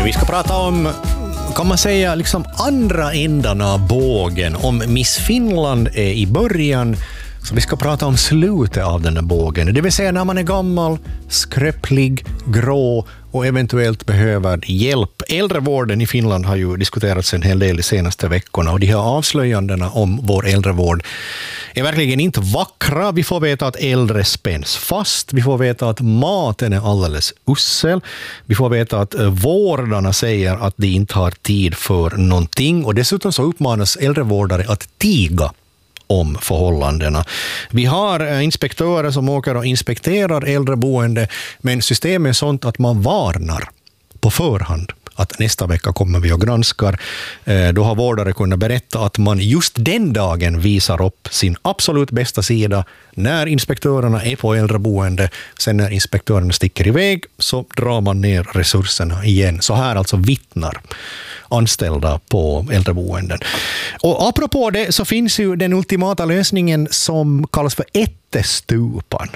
Vi ska prata om, kan man säga, liksom andra ändan av bågen. Om Miss Finland är i början, så vi ska prata om slutet av den här bågen. Det vill säga när man är gammal, skröplig, grå och eventuellt behöver hjälp. Äldrevården i Finland har ju diskuterats en hel del de senaste veckorna, och de här avslöjandena om vår äldrevård är verkligen inte vackra. Vi får veta att äldre spänns fast. Vi får veta att maten är alldeles ussel. Vi får veta att vårdarna säger att de inte har tid för någonting. Och dessutom så uppmanas äldrevårdare att tiga om förhållandena. Vi har inspektörer som åker och inspekterar äldreboende, men systemet är sånt att man varnar på förhand att nästa vecka kommer vi och granskar. Då har vårdare kunnat berätta att man just den dagen visar upp sin absolut bästa sida när inspektörerna är på äldreboende. Sen när inspektörerna sticker iväg så drar man ner resurserna igen. Så här alltså vittnar anställda på äldreboenden. Och apropå det så finns ju den ultimata lösningen som kallas för ättestupan.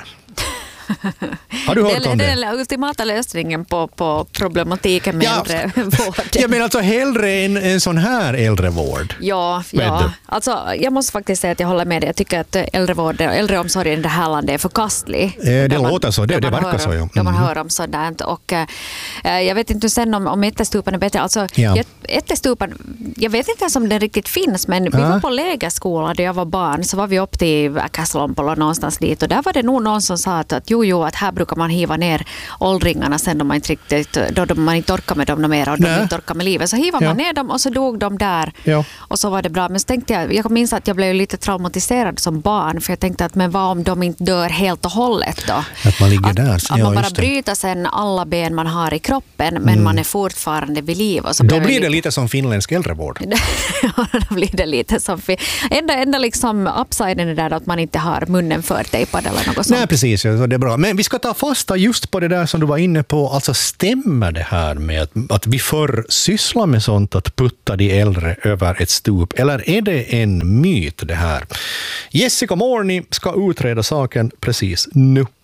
Har du hört om det? Den ultimata lösningen på problematiken med äldrevård. Jag menar alltså hellre en sån här äldrevård. Ja. Alltså, jag måste faktiskt säga att jag håller med dig. Jag tycker att äldreomsorgen i det här landet är förkastlig. Det låter så, det verkar så. Ja. Då man hör om sådant. Och jag vet inte sen om ättestupan är bättre. Alltså, ättestupan, jag vet inte ens om den riktigt finns, men vi var på lägerskola där jag var barn, så var vi upp till Käslompolo någonstans dit, och där var det nog någon som sa att att här brukar man hiva ner åldringarna sen då man inte orkar med dem mer och de inte orkar med livet. Så hivar man ner dem och så dog de där. Ja. Och så var det bra. Men så tänkte jag minns att jag blev lite traumatiserad som barn, för jag tänkte att men vad om de inte dör helt och hållet då? Att man ligger där. Att man bara bryter sen alla ben man har i kroppen, men man är fortfarande vid liv. Och så då blir det lite som finländsk äldrevård. Då blir det lite som enda liksom upsiden är där att man inte har munnen förtejpad eller något sånt. Nej, precis. Så det är bra. Men vi ska ta fasta just på det där som du var inne på. Alltså, stämmer det här med att vi förr sysslar med sånt, att putta de äldre över ett stup? Eller är det en myt det här? Jessica Morni ska utreda saken precis nu.